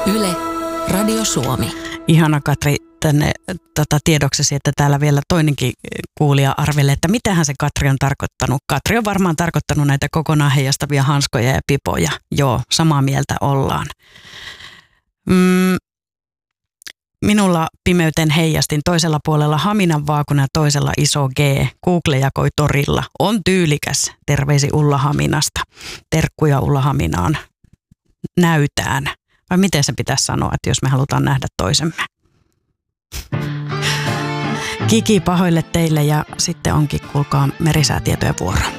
Yle, Radio Suomi. Ihana Katri, tänne tiedoksesi, että täällä vielä toinenkin kuulija arvelee, että mitähän se Katri on tarkoittanut. Katri on varmaan tarkoittanut näitä kokonaan heijastavia hanskoja ja pipoja. Joo, samaa mieltä ollaan. Minulla pimeyteen heijastin toisella puolella Haminan vaakuna ja toisella iso G. Google jakoi torilla. On tyylikäs. Terveisi Ulla Haminasta. Terkkuja Ulla Haminaan. Näytään. Vai miten se pitäisi sanoa, että jos me halutaan nähdä toisemme? Kiki pahoille teille ja sitten onkin, kuulkaa, merisäätietojen vuoro.